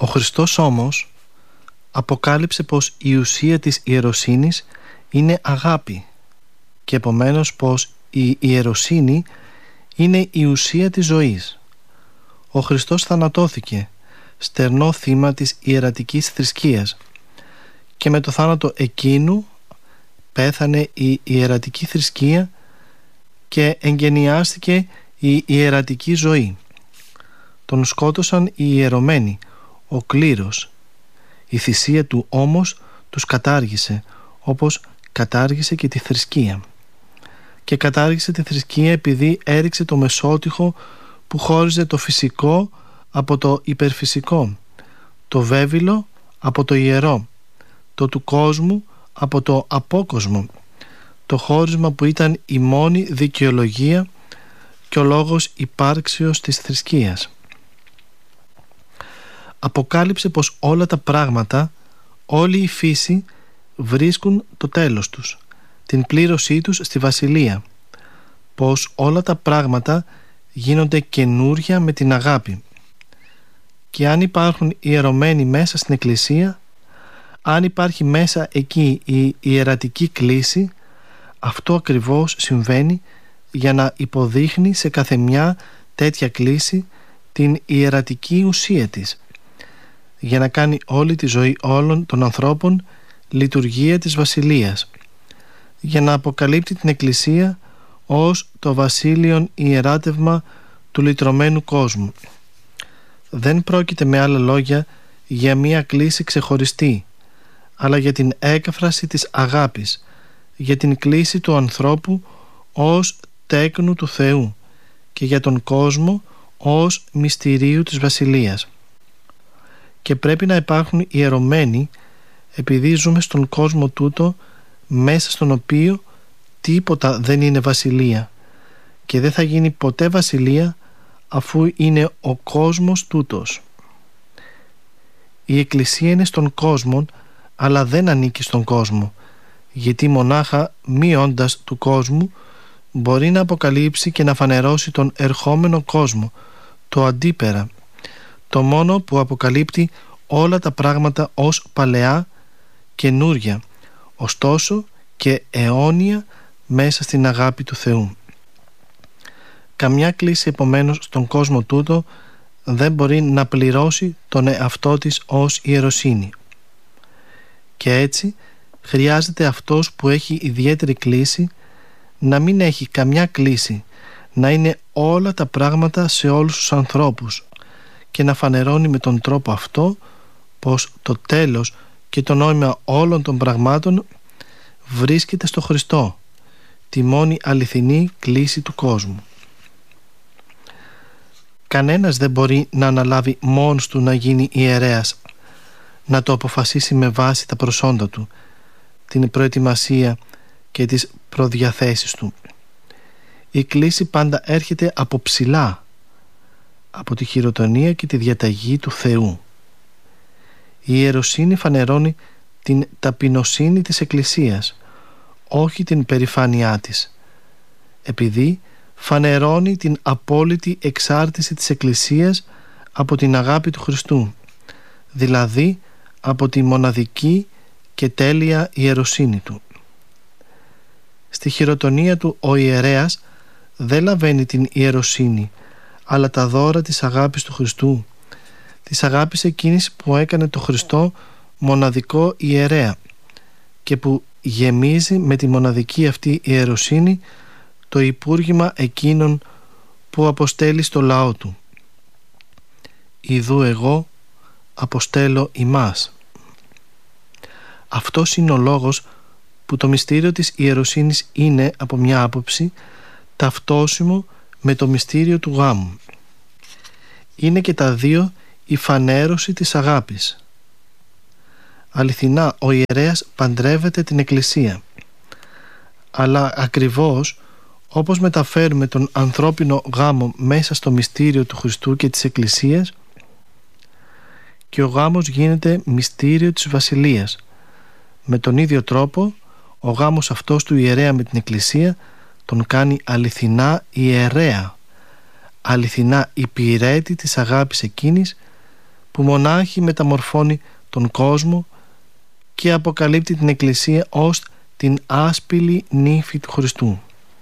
Ο Χριστός όμως αποκάλυψε πως η ουσία της ιεροσύνης είναι αγάπη και επομένως πως η ιεροσύνη είναι η ουσία της ζωής. Ο Χριστός θανατώθηκε, στερνό θύμα της ιερατικής θρησκείας, και με το θάνατο εκείνου πέθανε η ιερατική θρησκεία και εγγενιάστηκε η ιερατική ζωή. Τον σκότωσαν οι ιερωμένοι, ο κλήρος. Η θυσία του όμως τους κατάργησε, όπως κατάργησε και τη θρησκεία. Και κατάργησε τη θρησκεία επειδή έριξε το μεσότυχο που χώριζε το φυσικό από το υπερφυσικό, το βέβυλο από το ιερό, το του κόσμου από το απόκοσμο, το χώρισμα που ήταν η μόνη δικαιολογία και ο λόγος υπάρξεως της θρησκείας. Αποκάλυψε πως όλα τα πράγματα, όλη η φύση βρίσκουν το τέλος τους, την πλήρωσή τους στη βασιλεία, πως όλα τα πράγματα γίνονται καινούρια με την αγάπη. Και αν υπάρχουν ιερωμένοι μέσα στην εκκλησία, αν υπάρχει μέσα εκεί η ιερατική κλίση, αυτό ακριβώς συμβαίνει για να υποδείχνει σε καθεμιά τέτοια κλίση την ιερατική ουσία της, για να κάνει όλη τη ζωή όλων των ανθρώπων λειτουργία της βασιλείας, για να αποκαλύπτει την εκκλησία ως το βασίλειον ιεράτευμα του λυτρωμένου κόσμου. Δεν πρόκειται με άλλα λόγια για μία κλίση ξεχωριστή, αλλά για την έκφραση της αγάπης, για την κλίση του ανθρώπου ως τέκνου του Θεού και για τον κόσμο ως μυστηρίου της βασιλείας. Και πρέπει να υπάρχουν ιερωμένοι, επειδή ζούμε στον κόσμο τούτο μέσα στον οποίο τίποτα δεν είναι βασιλεία και δεν θα γίνει ποτέ βασιλεία αφού είναι ο κόσμος τούτος. Η Εκκλησία είναι στον κόσμο, αλλά δεν ανήκει στον κόσμο, γιατί μονάχα μη όντας του κόσμου μπορεί να αποκαλύψει και να φανερώσει τον ερχόμενο κόσμο, το αντίπερα, το μόνο που αποκαλύπτει όλα τα πράγματα ως παλαιά, καινούρια, ωστόσο και αιώνια μέσα στην αγάπη του Θεού. Καμιά κλίση επομένως στον κόσμο τούτο δεν μπορεί να πληρώσει τον εαυτό της ως ιεροσύνη. Και έτσι χρειάζεται αυτός που έχει ιδιαίτερη κλίση να μην έχει καμιά κλίση, να είναι όλα τα πράγματα σε όλους τους ανθρώπους και να φανερώνει με τον τρόπο αυτό πως το τέλος και το νόημα όλων των πραγμάτων βρίσκεται στο Χριστό, τη μόνη αληθινή κλίση του κόσμου. Κανένας δεν μπορεί να αναλάβει μόνος του να γίνει ιερέας, να το αποφασίσει με βάση τα προσόντα του, την προετοιμασία και τις προδιαθέσεις του. Η κλίση πάντα έρχεται από ψηλά, από τη χειροτονία και τη διαταγή του Θεού. Η ιεροσύνη φανερώνει την ταπεινοσύνη της Εκκλησίας, όχι την περηφάνειά της, επειδή φανερώνει την απόλυτη εξάρτηση της Εκκλησίας από την αγάπη του Χριστού, δηλαδή από τη μοναδική και τέλεια ιεροσύνη του. Στη χειροτονία του ο ιερέας δεν λαβαίνει την ιεροσύνη, αλλά τα δώρα της αγάπης του Χριστού, της αγάπης εκείνης που έκανε το Χριστό μοναδικό ιερέα και που γεμίζει με τη μοναδική αυτή ιεροσύνη το υπούργημα εκείνων που αποστέλει στο λαό του. «Ιδού εγώ αποστέλω ημάς». Αυτός είναι ο λόγος που το μυστήριο της ιεροσύνης είναι, από μια άποψη, ταυτόσιμο με το μυστήριο του γάμου. Είναι και τα δύο η φανέρωση της αγάπης. Αληθινά, ο ιερέας παντρεύεται την Εκκλησία, αλλά ακριβώς όπως μεταφέρουμε τον ανθρώπινο γάμο μέσα στο μυστήριο του Χριστού και της Εκκλησίας, και ο γάμος γίνεται μυστήριο της Βασιλείας. Με τον ίδιο τρόπο, ο γάμος αυτός του ιερέα με την Εκκλησία τον κάνει αληθινά ιερέα, αληθινά υπηρέτη της αγάπης εκείνης που μονάχη μεταμορφώνει τον κόσμο και αποκαλύπτει την Εκκλησία ως την άσπηλη νύφη του Χριστού.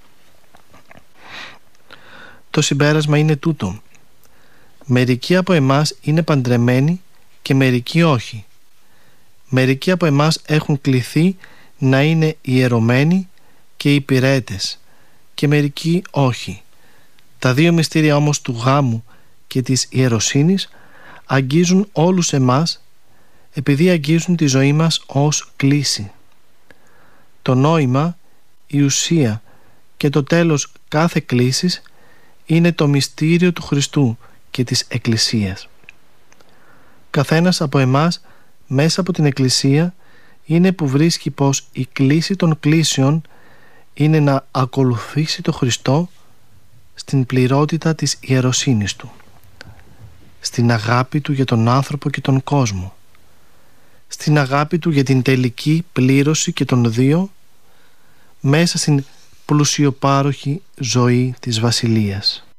Το συμπέρασμα είναι τούτο: μερικοί από εμάς είναι παντρεμένοι και μερικοί όχι. Μερικοί από εμάς έχουν κληθεί να είναι ιερωμένοι και υπηρέτες και μερικοί όχι. Τα δύο μυστήρια όμως του γάμου και της ιεροσύνης αγγίζουν όλους εμάς, επειδή αγγίζουν τη ζωή μας ως κλήση. Το νόημα, η ουσία και το τέλος κάθε κλήσης είναι το μυστήριο του Χριστού και της Εκκλησίας. Καθένας από εμάς μέσα από την Εκκλησία είναι που βρίσκει πως η κλήση των κλήσεων είναι να ακολουθήσει το Χριστό στην πληρότητα της ιεροσύνης Του, στην αγάπη Του για τον άνθρωπο και τον κόσμο, στην αγάπη Του για την τελική πλήρωση και των δύο, μέσα στην πλουσιοπάροχη ζωή της Βασιλείας.